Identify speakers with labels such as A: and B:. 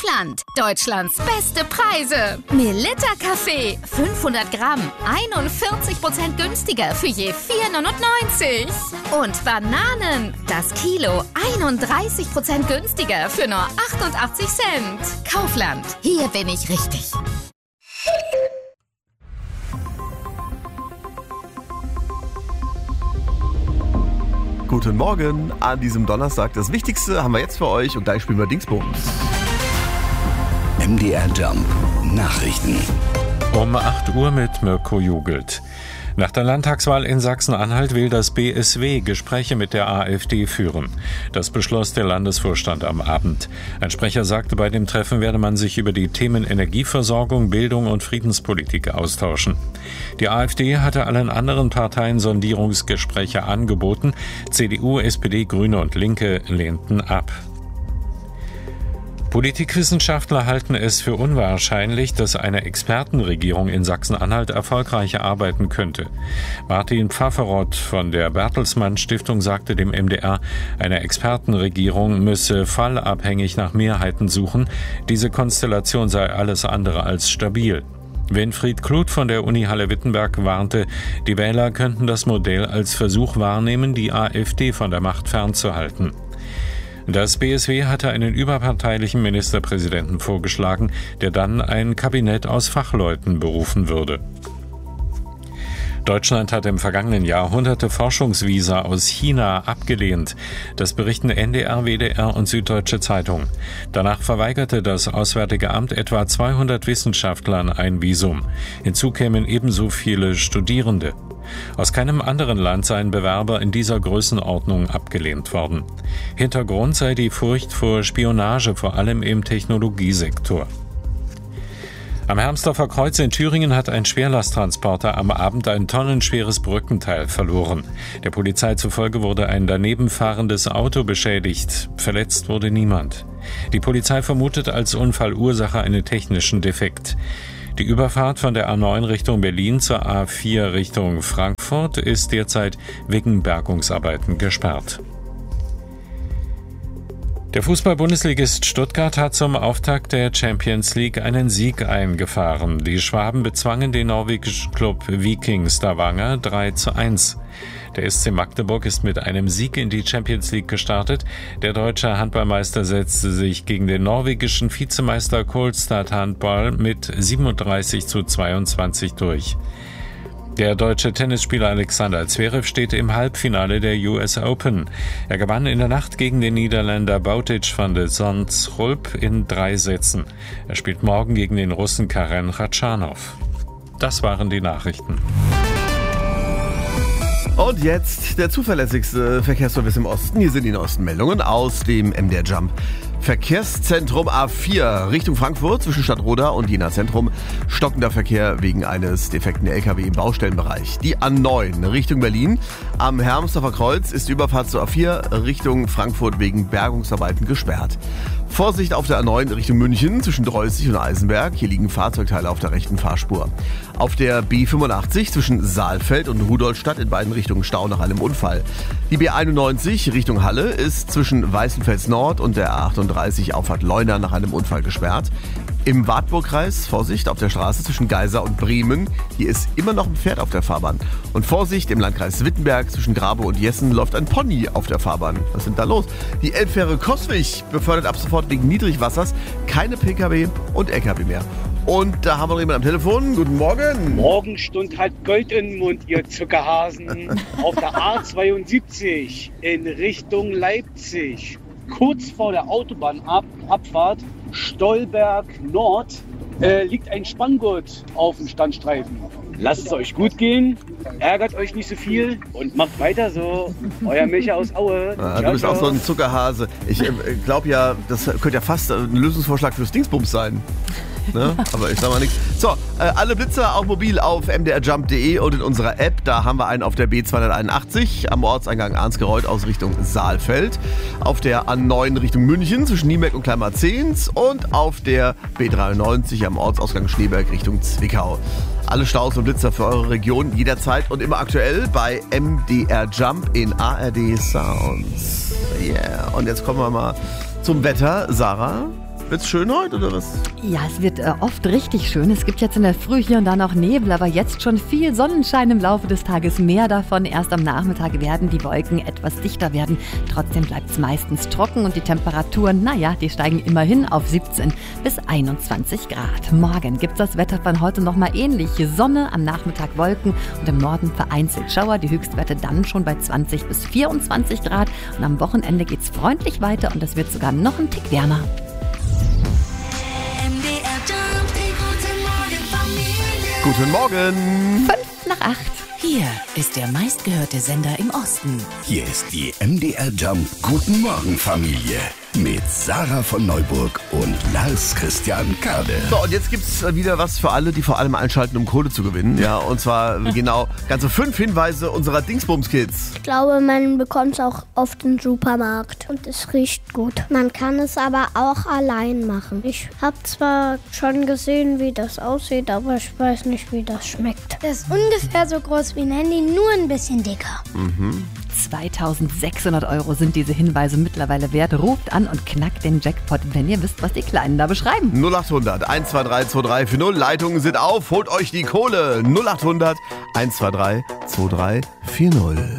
A: Kaufland. Deutschlands beste Preise. Melitta Kaffee, 500 Gramm, 41% günstiger für je 4,99. Und Bananen, das Kilo, 31% günstiger für nur 88 Cent. Kaufland, hier bin ich richtig.
B: Guten Morgen an diesem Donnerstag. Das Wichtigste haben wir jetzt für euch und gleich spielen wir Dingsbums.
C: MDR Jump Nachrichten.
D: Um 8 Uhr mit Mirko Jugelt. Nach der Landtagswahl in Sachsen-Anhalt will das BSW Gespräche mit der AfD führen. Das beschloss der Landesvorstand am Abend. Ein Sprecher sagte, bei dem Treffen werde man sich über die Themen Energieversorgung, Bildung und Friedenspolitik austauschen. Die AfD hatte allen anderen Parteien Sondierungsgespräche angeboten. CDU, SPD, Grüne und Linke lehnten ab. Politikwissenschaftler halten es für unwahrscheinlich, dass eine Expertenregierung in Sachsen-Anhalt erfolgreich arbeiten könnte. Martin Pfafferott von der Bertelsmann Stiftung sagte dem MDR, eine Expertenregierung müsse fallabhängig nach Mehrheiten suchen. Diese Konstellation sei alles andere als stabil. Winfried Kluth von der Uni Halle-Wittenberg warnte, die Wähler könnten das Modell als Versuch wahrnehmen, die AfD von der Macht fernzuhalten. Das BSW hatte einen überparteilichen Ministerpräsidenten vorgeschlagen, der dann ein Kabinett aus Fachleuten berufen würde. Deutschland hat im vergangenen Jahr hunderte Forschungsvisa aus China abgelehnt. Das berichten NDR, WDR und Süddeutsche Zeitung. Danach verweigerte das Auswärtige Amt etwa 200 Wissenschaftlern ein Visum. Hinzu kämen ebenso viele Studierende. Aus keinem anderen Land seien Bewerber in dieser Größenordnung abgelehnt worden. Hintergrund sei die Furcht vor Spionage, vor allem im Technologiesektor. Am Hermsdorfer Kreuz in Thüringen hat ein Schwerlasttransporter am Abend ein tonnenschweres Brückenteil verloren. Der Polizei zufolge wurde ein daneben fahrendes Auto beschädigt. Verletzt wurde niemand. Die Polizei vermutet als Unfallursache einen technischen Defekt. Die Überfahrt von der A9 Richtung Berlin zur A4 Richtung Frankfurt ist derzeit wegen Bergungsarbeiten gesperrt. Der Fußball-Bundesligist Stuttgart hat zum Auftakt der Champions League einen Sieg eingefahren. Die Schwaben bezwangen den norwegischen Club Viking Stavanger 3:1. Der SC Magdeburg ist mit einem Sieg in die Champions League gestartet. Der deutsche Handballmeister setzte sich gegen den norwegischen Vizemeister Kolstad Handball mit 37:22 durch. Der deutsche Tennisspieler Alexander Zverev steht im Halbfinale der US Open. Er gewann in der Nacht gegen den Niederländer Bautic van de Zandschulp in 3 Sätzen. Er spielt morgen gegen den Russen Karen Khachanov. Das waren die Nachrichten.
B: Und jetzt der zuverlässigste Verkehrsservice im Osten. Hier sind die neuesten Meldungen aus dem MDR Jump. Verkehrszentrum A4 Richtung Frankfurt zwischen Stadtroda und Jena Zentrum. Stockender Verkehr wegen eines defekten LKW im Baustellenbereich. Die A9 Richtung Berlin. Am Hermsdorfer Kreuz ist die Überfahrt zur A4 Richtung Frankfurt wegen Bergungsarbeiten gesperrt. Vorsicht auf der A9 Richtung München zwischen Dreußig und Eisenberg. Hier liegen Fahrzeugteile auf der rechten Fahrspur. Auf der B85 zwischen Saalfeld und Rudolstadt in beiden Richtungen Stau nach einem Unfall. Die B91 Richtung Halle ist zwischen Weißenfels Nord und der A38 Auffahrt Leuna nach einem Unfall gesperrt. Im Wartburgkreis Vorsicht auf der Straße zwischen Geisa und Bremen. Hier ist immer noch ein Pferd auf der Fahrbahn. Und Vorsicht im Landkreis Wittenberg zwischen Grabow und Jessen läuft ein Pony auf der Fahrbahn. Was ist denn da los? Die Elbfähre Coswig befördert ab sofort wegen Niedrigwassers keine Pkw und Lkw mehr. Und da haben wir noch jemanden am Telefon. Guten Morgen.
E: Morgenstund hat Gold im Mund, ihr Zuckerhasen. Auf der A72 in Richtung Leipzig. Kurz vor der Autobahnabfahrt Stolberg Nord liegt ein Spanngurt auf dem Standstreifen. Lasst es euch gut gehen, ärgert euch nicht so viel und macht weiter so. Euer Micha aus Aue.
B: Ciao, du bist auch so ein Zuckerhase. Ich glaube ja, das könnte ja fast ein Lösungsvorschlag fürs Dingsbums sein. Ne? Aber ich sag mal nichts. So, alle Blitzer auch mobil auf mdrjump.de und in unserer App. Da haben wir einen auf der B281 am Ortseingang Arnsgereuth aus Richtung Saalfeld. Auf der A9 Richtung München zwischen Niemeck und Kleinmarzehns und auf der B93 am Ortsausgang Schneeberg Richtung Zwickau. Alle Staus und Blitzer für eure Region jederzeit und immer aktuell bei MDR Jump in ARD Sounds. Yeah. Und jetzt kommen wir mal zum Wetter. Sarah? Wird's schön heute oder was?
F: Ja, es wird oft richtig schön. Es gibt jetzt in der Früh hier und da noch Nebel, aber jetzt schon viel Sonnenschein im Laufe des Tages. Mehr davon. Erst am Nachmittag werden die Wolken etwas dichter werden. Trotzdem bleibt es meistens trocken und die Temperaturen, die steigen immerhin auf 17 bis 21 Grad. Morgen gibt es das Wetter von heute nochmal ähnlich. Sonne, am Nachmittag Wolken und im Norden vereinzelt Schauer. Die Höchstwerte dann schon bei 20 bis 24 Grad. Und am Wochenende geht es freundlich weiter und es wird sogar noch ein Tick wärmer.
B: Guten Morgen.
F: 7:55.
G: Hier ist der meistgehörte Sender im Osten.
C: Hier ist die MDR Jump Guten Morgen Familie mit Sarah von Neuburg und Lars Christian Kade.
B: So, und jetzt gibt's wieder was für alle, die vor allem einschalten, um Kohle zu gewinnen. Ja, und zwar genau ganze 5 Hinweise unserer Dingsbums-Kids.
H: Ich glaube, man bekommt es auch oft im Supermarkt und es riecht gut. Man kann es aber auch allein machen. Ich habe zwar schon gesehen, wie das aussieht, aber ich weiß nicht, wie das schmeckt.
I: Das ist ungefähr so groß wie ein Handy, nur ein bisschen dicker.
F: 2.600 € sind diese Hinweise mittlerweile wert. Ruft an und knackt den Jackpot, wenn ihr wisst, was die Kleinen da beschreiben.
B: 0800 123 2340. Leitungen sind auf. Holt euch die Kohle. 0800 123 2340.